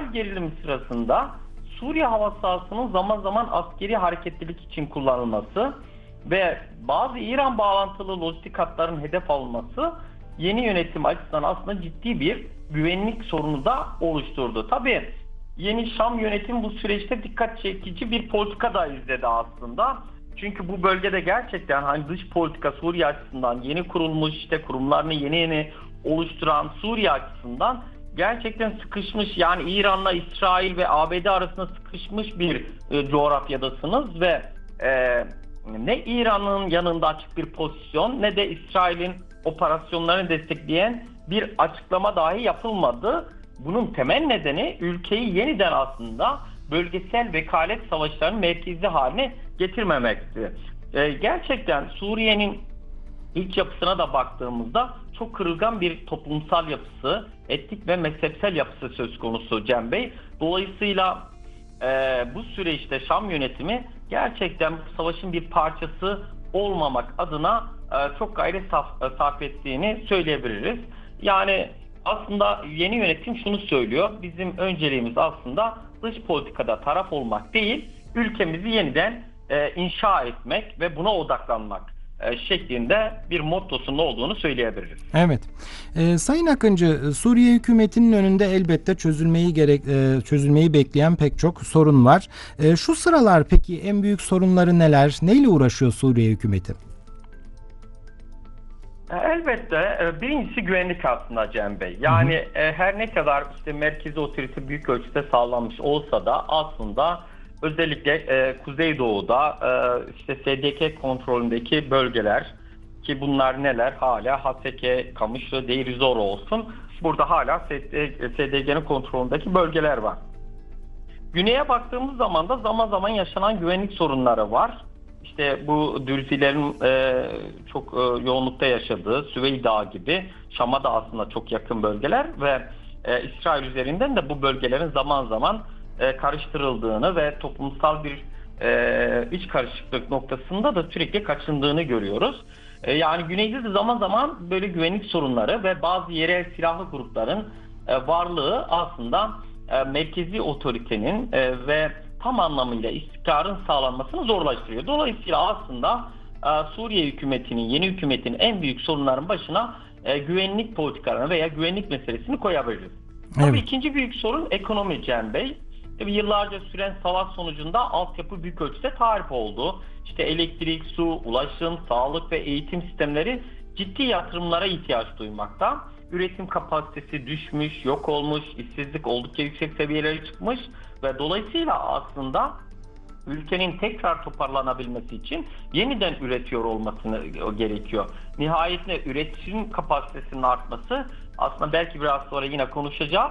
gerilimi sırasında Suriye hava sahasının zaman zaman askeri hareketlilik için kullanılması ve bazı İran bağlantılı lojistik hatların hedef alınması yeni yönetim açısından aslında ciddi bir güvenlik sorunu da oluşturdu. Tabii yeni Şam yönetimi bu süreçte dikkat çekici bir politika da izledi aslında. Çünkü bu bölgede gerçekten hani dış politika Suriye açısından yeni kurulmuş, işte kurumlarını yeni oluşturan Suriye açısından gerçekten sıkışmış, yani İran'la İsrail ve ABD arasında sıkışmış bir coğrafyadasınız ve ne İran'ın yanında açık bir pozisyon ne de İsrail'in operasyonlarını destekleyen bir açıklama dahi yapılmadı. Bunun temel nedeni ülkeyi yeniden aslında bölgesel vekalet savaşlarının merkezi haline getirmemekti. Gerçekten Suriye'nin İç yapısına da baktığımızda çok kırılgan bir toplumsal yapısı, etnik ve mezhepsel yapısı söz konusu Cem Bey. Dolayısıyla bu süreçte Şam yönetimi gerçekten bu savaşın bir parçası olmamak adına çok gayret sarf ettiğini söyleyebiliriz. Yani aslında yeni yönetim şunu söylüyor: bizim önceliğimiz aslında dış politikada taraf olmak değil, ülkemizi yeniden inşa etmek ve buna odaklanmak şeklinde bir mottosunun olduğunu söyleyebiliriz. Evet. Sayın Akıncı, Suriye hükümetinin önünde elbette çözülmeyi bekleyen pek çok sorun var. Şu sıralar peki en büyük sorunları neler? Neyle uğraşıyor Suriye hükümeti? Elbette birincisi güvenlik aslında Cem Bey. Yani her ne kadar işte merkezi otorite büyük ölçüde sağlanmış olsa da aslında özellikle Kuzeydoğu'da işte SDK kontrolündeki bölgeler, ki bunlar neler? Hala Haseke, Kamışlı, Deir Zor olsun. Burada hala SDK'nin kontrolündeki bölgeler var. Güneye baktığımız zaman da zaman zaman yaşanan güvenlik sorunları var. İşte bu Dürzilerin çok yoğunlukta yaşadığı Süveyş Dağı gibi, Şam'a da aslında çok yakın bölgeler ve İsrail üzerinden de bu bölgelerin zaman zaman karıştırıldığını ve toplumsal bir iç karışıklık noktasında da sürekli kaçındığını görüyoruz. Yani güneyde de zaman zaman böyle güvenlik sorunları ve bazı yerel silahlı grupların varlığı aslında merkezi otoritenin ve tam anlamıyla istikrarın sağlanmasını zorlaştırıyor. Dolayısıyla aslında Suriye hükümetinin, yeni hükümetin en büyük sorunların başına güvenlik politikalarını veya güvenlik meselesini koyabiliriz. Evet. Tabii ikinci büyük sorun ekonomi Cem Bey. Tabii yıllarca süren savaş sonucunda altyapı büyük ölçüde tahrip oldu. İşte elektrik, su, ulaşım, sağlık ve eğitim sistemleri ciddi yatırımlara ihtiyaç duymakta. Üretim kapasitesi düşmüş, yok olmuş, işsizlik oldukça yüksek seviyelere çıkmış ve dolayısıyla aslında ülkenin tekrar toparlanabilmesi için yeniden üretiyor olmasını gerekiyor. Nihayetinde üretim kapasitesinin artması, aslında belki biraz sonra yine konuşacağız,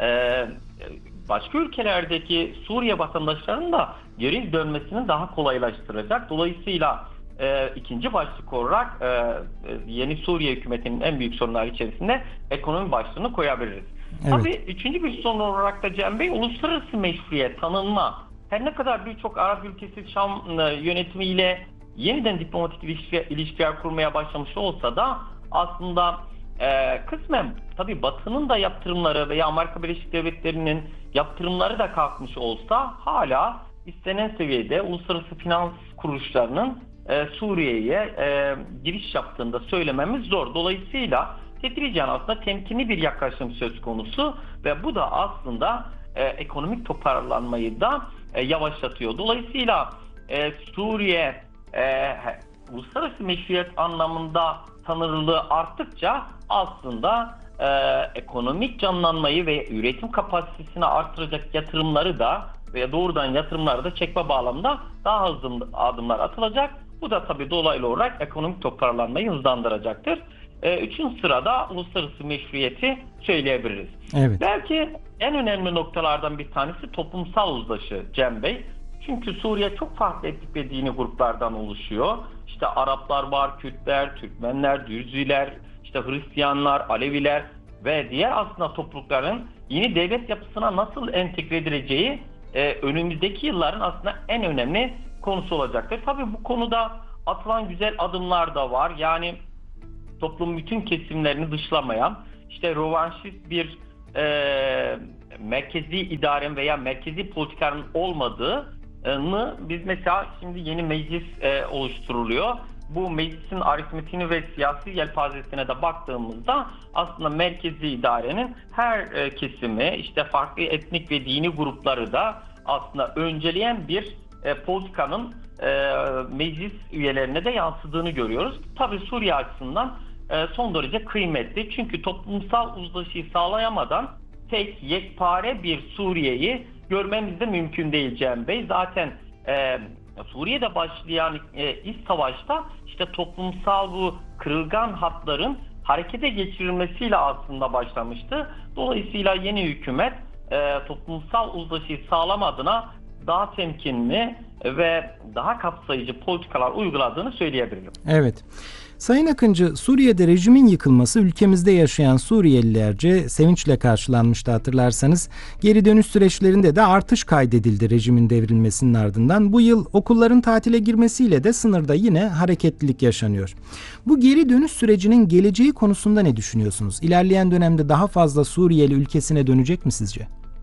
başka ülkelerdeki Suriye vatandaşlarının da geri dönmesini daha kolaylaştıracak. Dolayısıyla ikinci başlık olarak yeni Suriye hükümetinin en büyük sorunları içerisinde ekonomi başlığını koyabiliriz. Evet. Tabii üçüncü bir sorun olarak da Cem Bey, uluslararası meşruiyet, tanınma. Her ne kadar birçok Arap ülkesi Şam yönetimiyle yeniden diplomatik ilişkiler kurmaya başlamış olsa da aslında kısmen tabii Batı'nın da yaptırımları veya Amerika Birleşik Devletleri'nin yaptırımları da kalkmış olsa hala istenen seviyede uluslararası finans kuruluşlarının Suriye'ye giriş yaptığında söylememiz zor. Dolayısıyla tedricen aslında temkinli bir yaklaşım söz konusu ve bu da aslında ekonomik toparlanmayı da yavaşlatıyor. Dolayısıyla Suriye uluslararası meşruiyet anlamında tanınırlığı arttıkça aslında ekonomik canlanmayı ve üretim kapasitesini artıracak yatırımları da veya doğrudan yatırımları da çekme bağlamında daha hızlı adımlar atılacak. Bu da tabii dolaylı olarak ekonomik toparlanmayı hızlandıracaktır. Üçüncü sırada uluslararası meşruiyeti söyleyebiliriz. Evet. Belki en önemli noktalardan bir tanesi toplumsal uzlaşı Cem Bey. Çünkü Suriye çok farklı etnik ve dini gruplardan oluşuyor. İşte Araplar var, Kürtler, Türkmenler, Dürziler, işte Hristiyanlar, Aleviler ve diğer aslında toplulukların yeni devlet yapısına nasıl entegre edileceği önümüzdeki yılların aslında en önemli konusu olacaktır. Tabii bu konuda atılan güzel adımlar da var. Yani toplumun bütün kesimlerini dışlamayan, işte rövanşist bir merkezi idarenin veya merkezi politikanın olmadığını biz mesela şimdi yeni meclis oluşturuluyor. Bu meclisin aritmetiğini ve siyasi yelpazesine de baktığımızda aslında merkezi idarenin her kesimi, işte farklı etnik ve dini grupları da aslında önceleyen bir politikanın meclis üyelerine de yansıdığını görüyoruz. Tabii Suriye açısından son derece kıymetli. Çünkü toplumsal uzlaşıyı sağlayamadan tek yekpare bir Suriye'yi görmemiz de mümkün değil Cem Bey. Zaten Suriye'de başlayan iç savaşta işte toplumsal bu kırılgan hatların harekete geçirilmesiyle aslında başlamıştı. Dolayısıyla yeni hükümet toplumsal uzlaşıyı sağlamadığına daha temkinli ve daha kapsayıcı politikalar uyguladığını söyleyebilirim. Evet. Sayın Akıncı, Suriye'de rejimin yıkılması ülkemizde yaşayan Suriyelilerce sevinçle karşılanmıştı hatırlarsanız. Geri dönüş süreçlerinde de artış kaydedildi rejimin devrilmesinin ardından. Bu yıl okulların tatile girmesiyle de sınırda yine hareketlilik yaşanıyor. Bu geri dönüş sürecinin geleceği konusunda ne düşünüyorsunuz? İlerleyen dönemde daha fazla Suriyeli ülkesine dönecek mi sizce?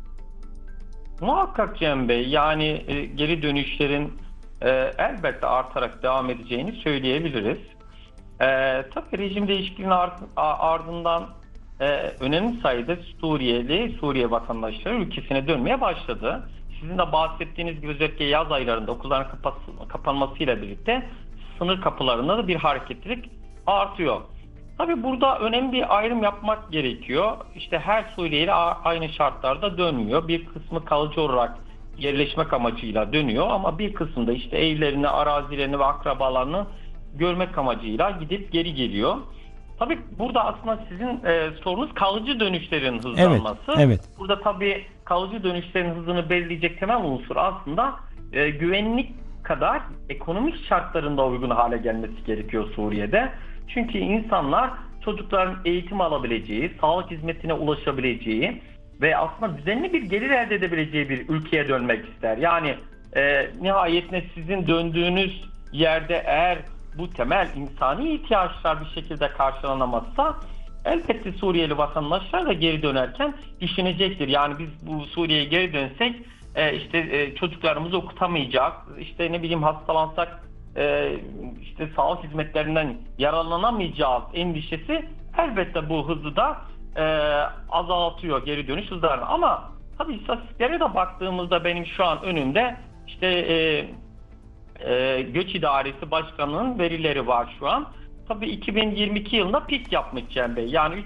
Muhakkak Cem Bey, yani geri dönüşlerin elbette artarak devam edeceğini söyleyebiliriz. Tabii rejim değişikliğinin ardından önemli sayıda Suriye vatandaşları ülkesine dönmeye başladı. Sizin de bahsettiğiniz gibi özellikle yaz aylarında okulların kapanmasıyla birlikte sınır kapılarında da bir hareketlilik artıyor. Tabii burada önemli bir ayrım yapmak gerekiyor. İşte her Suriyeli aynı şartlarda dönmüyor. Bir kısmı kalıcı olarak yerleşmek amacıyla dönüyor ama bir kısmı da işte evlerini, arazilerini ve akrabalarını görmek amacıyla gidip geri geliyor. Tabii burada aslında sizin sorunuz kalıcı dönüşlerin hızlanması. Evet. Burada tabii kalıcı dönüşlerin hızını belirleyecek temel unsur aslında güvenlik kadar ekonomik şartlarında uygun hale gelmesi gerekiyor Suriye'de. Çünkü insanlar çocukların eğitim alabileceği, sağlık hizmetine ulaşabileceği ve aslında düzenli bir gelir elde edebileceği bir ülkeye dönmek ister. Yani nihayetinde sizin döndüğünüz yerde eğer bu temel insani ihtiyaçlar bir şekilde karşılanamazsa elbette Suriyeli vatandaşlar da geri dönerken düşünecektir. Yani biz bu Suriye'ye geri dönsek çocuklarımızı okutamayacak, işte ne bileyim hastalansak işte sağlık hizmetlerinden yararlanamayacağız endişesi elbette bu hızı da azaltıyor, geri dönüş hızlarını. Ama tabii istatistiklere de baktığımızda benim şu an önümde Göç İdaresi Başkanı'nın verileri var şu an. Tabii 2022 yılında pik yapmış Cem Bey. Yani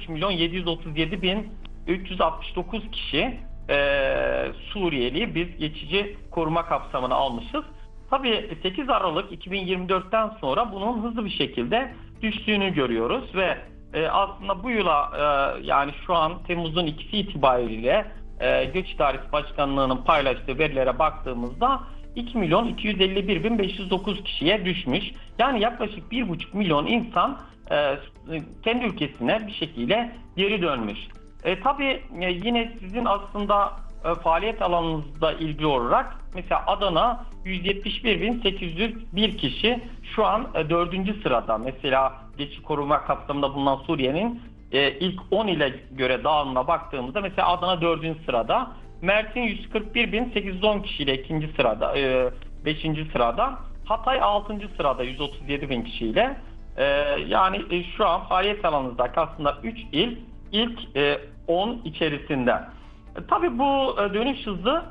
3.737.369 kişi Suriyeli biz geçici koruma kapsamına almışız. Tabii 8 Aralık 2024'ten sonra bunun hızlı bir şekilde düştüğünü görüyoruz ve aslında bu yıla yani şu an Temmuz'un 2'si itibariyle Göç İdaresi Başkanlığı'nın paylaştığı verilere baktığımızda 2.251.509 kişiye düşmüş. Yani yaklaşık 1,5 milyon insan kendi ülkesine bir şekilde geri dönmüş. Tabii yine sizin aslında faaliyet alanınızla ilgili olarak mesela Adana 171.801 kişi şu an 4. sırada. Mesela geçici koruma kapsamında bulunan Suriye'nin ilk 10 ile göre dağılımına baktığımızda mesela Adana 4. sırada. Mersin 141.810 kişiyle 2. sırada, 5. sırada. Hatay 6. sırada 137.000 kişiyle. Yani şu an faaliyet alanınızda aslında 3 il ilk 10 içerisinde. Tabii bu dönüş hızı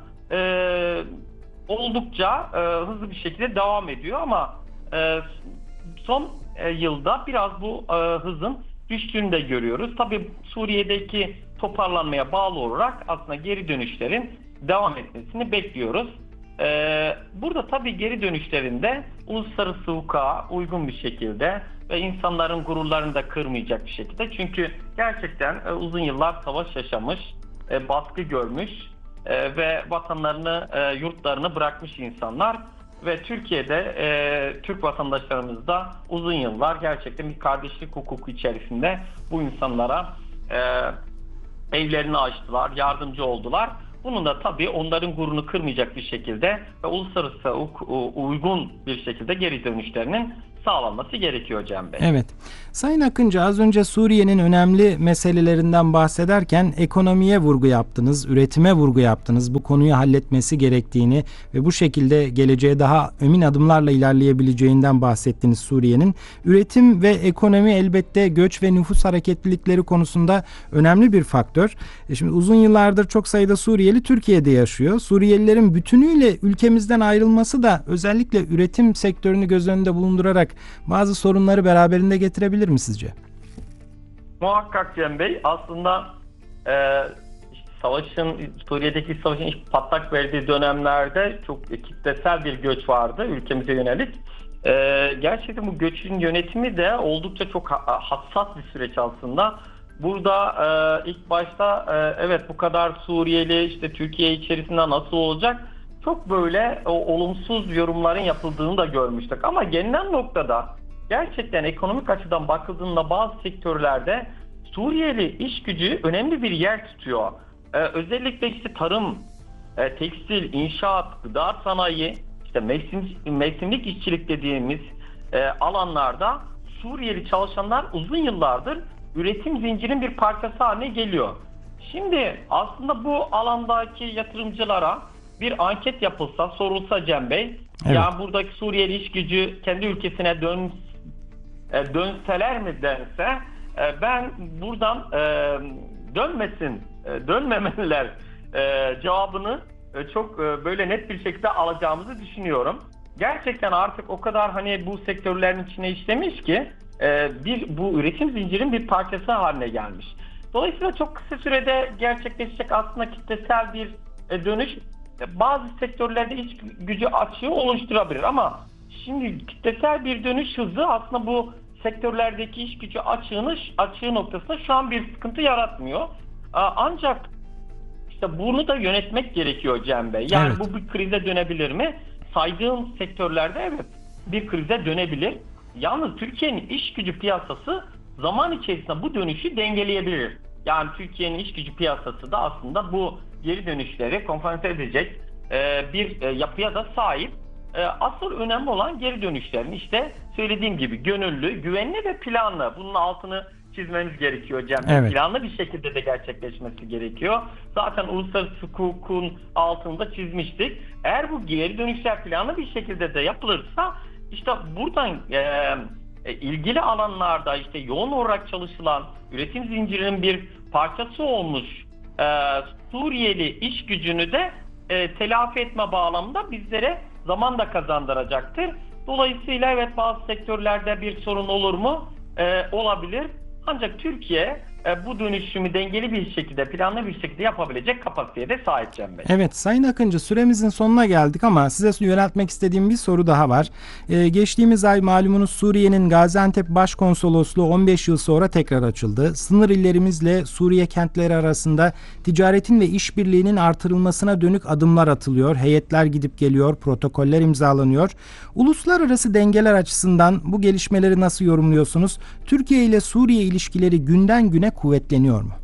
oldukça hızlı bir şekilde devam ediyor ama son yılda biraz bu hızın düştüğünü de görüyoruz. Tabii Suriye'deki toparlanmaya bağlı olarak aslında geri dönüşlerin devam etmesini bekliyoruz. Burada tabii geri dönüşlerinde uluslararası hukuka uygun bir şekilde ve insanların gururlarını da kırmayacak bir şekilde. Çünkü gerçekten uzun yıllar savaş yaşamış, baskı görmüş ve vatanlarını, yurtlarını bırakmış insanlar. Ve Türkiye'de Türk vatandaşlarımız da uzun yıllar gerçekten bir kardeşlik hukuku içerisinde bu insanlara evlerini açtılar, yardımcı oldular. Bunun da tabii onların gururunu kırmayacak bir şekilde ve uluslararası uygun bir şekilde geri dönüşlerinin sağlanması gerekiyor Cem Bey. Evet. Sayın Akıncı, az önce Suriye'nin önemli meselelerinden bahsederken ekonomiye vurgu yaptınız, üretime vurgu yaptınız. Bu konuyu halletmesi gerektiğini ve bu şekilde geleceğe daha emin adımlarla ilerleyebileceğinden bahsettiniz Suriye'nin. Üretim ve ekonomi elbette göç ve nüfus hareketlilikleri konusunda önemli bir faktör. Şimdi uzun yıllardır çok sayıda Suriyeli Türkiye'de yaşıyor. Suriyelilerin bütünüyle ülkemizden ayrılması da özellikle üretim sektörünü göz önünde bulundurarak bazı sorunları beraberinde getirebilir mi sizce? Muhakkak Cem Bey. Aslında Suriye'deki savaşın ilk patlak verdiği dönemlerde çok kitlesel bir göç vardı ülkemize yönelik. Gerçekten bu göçün yönetimi de oldukça çok hassas bir süreç aslında. Burada ilk başta evet bu kadar Suriyeli işte Türkiye içerisinde nasıl olacak? Çok böyle olumsuz yorumların yapıldığını da görmüştük. Ama gelinen noktada gerçekten ekonomik açıdan bakıldığında bazı sektörlerde Suriyeli iş gücü önemli bir yer tutuyor. Özellikle işte tarım, tekstil, inşaat, gıda sanayi, işte mevsimlik işçilik dediğimiz alanlarda Suriyeli çalışanlar uzun yıllardır üretim zincirinin bir parçası haline geliyor. Şimdi aslında bu alandaki yatırımcılara bir anket yapılsa, sorulsa Cem Bey, evet, yani buradaki Suriyeli iş gücü kendi ülkesine dönseler mi dense, ben buradan dönmemeliler cevabını çok böyle net bir şekilde alacağımızı düşünüyorum. Gerçekten artık o kadar hani bu sektörlerin içine işlemiş ki bu üretim zincirinin bir parçası haline gelmiş. Dolayısıyla çok kısa sürede gerçekleşecek aslında kitlesel bir dönüş bazı sektörlerde iş gücü açığı oluşturabilir ama şimdi kitlesel bir dönüş hızı aslında bu sektörlerdeki iş gücü açığı noktasında şu an bir sıkıntı yaratmıyor. Ancak işte bunu da yönetmek gerekiyor Cem Bey. Yani evet, bu bir krize dönebilir mi? Saydığım sektörlerde evet bir krize dönebilir. Yalnız Türkiye'nin iş gücü piyasası zaman içerisinde bu dönüşü dengeleyebilir. Yani Türkiye'nin iş gücü piyasası da aslında bu geri dönüşleri kompanse edecek bir yapıya da sahip. Asıl önemli olan geri dönüşlerin işte söylediğim gibi gönüllü, güvenli ve planlı. Bunun altını çizmemiz gerekiyor Cem. evet. Planlı bir şekilde de gerçekleşmesi gerekiyor. Zaten uluslararası hukukun altında çizmiştik. Eğer bu geri dönüşler planlı bir şekilde de yapılırsa işte buradan ilgili alanlarda işte yoğun olarak çalışılan üretim zincirinin bir parçası olmuş Suriyeli iş gücünü de telafi etme bağlamında bizlere zaman da kazandıracaktır. Dolayısıyla evet bazı sektörlerde bir sorun olur mu? Olabilir. Ancak Türkiye bu dönüşümü dengeli bir şekilde, planlı bir şekilde yapabilecek kapasiteye de sahip Cem Bey. Evet Sayın Akıncı, süremizin sonuna geldik ama size yöneltmek istediğim bir soru daha var. Geçtiğimiz ay malumunuz Suriye'nin Gaziantep Başkonsolosluğu 15 yıl sonra tekrar açıldı. Sınır illerimizle Suriye kentleri arasında ticaretin ve işbirliğinin artırılmasına dönük adımlar atılıyor. Heyetler gidip geliyor, protokoller imzalanıyor. Uluslararası dengeler açısından bu gelişmeleri nasıl yorumluyorsunuz? Türkiye ile Suriye ilişkileri günden güne kuvvetleniyor mu?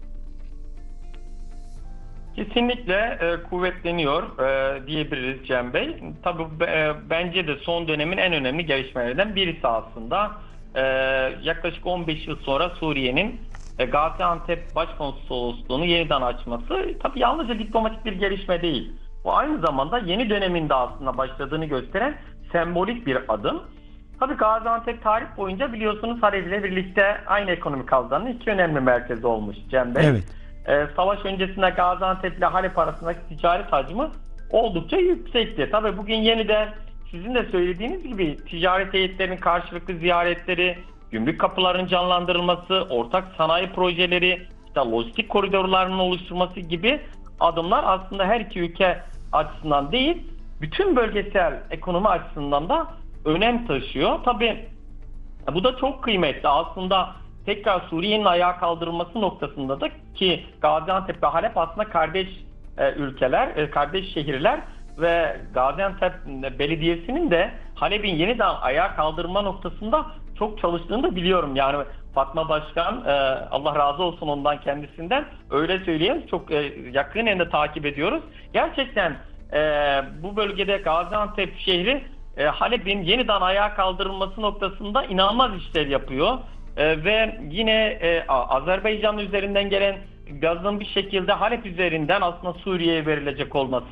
Kesinlikle kuvvetleniyor diyebiliriz Cem Bey. Tabii bence de son dönemin en önemli gelişmelerinden birisi aslında. Yaklaşık 15 yıl sonra Suriye'nin Gaziantep Başkonsolosluğunu yeniden açması tabii yalnızca diplomatik bir gelişme değil. Bu aynı zamanda yeni döneminde aslında başladığını gösteren sembolik bir adım. Tabii Gaziantep tarih boyunca biliyorsunuz Halep ile birlikte aynı ekonomik havzanın iki önemli merkezi olmuş Cem Bey. Evet. Savaş öncesinde Gaziantep ile Halep arasındaki ticaret hacmi oldukça yüksekti. Tabii bugün yeniden sizin de söylediğiniz gibi ticaret heyetlerinin karşılıklı ziyaretleri, gümrük kapılarının canlandırılması, ortak sanayi projeleri, işte lojistik koridorlarının oluşturulması gibi adımlar aslında her iki ülke açısından değil, bütün bölgesel ekonomi açısından da önem taşıyor. Tabii bu da çok kıymetli. Aslında tekrar Suriye'nin ayağa kaldırılması noktasında da ki Gaziantep ve Halep aslında kardeş ülkeler, kardeş şehirler ve Gaziantep Belediyesi'nin de Halep'in yeniden ayağa kaldırma noktasında çok çalıştığını da biliyorum. Yani Fatma Başkan, Allah razı olsun ondan kendisinden, öyle söyleyeyim, çok yakinen de takip ediyoruz. Gerçekten bu bölgede Gaziantep şehri Halep'in yeniden ayağa kaldırılması noktasında inanılmaz işler yapıyor. Ve yine Azerbaycan üzerinden gelen gazın bir şekilde Halep üzerinden aslında Suriye'ye verilecek olması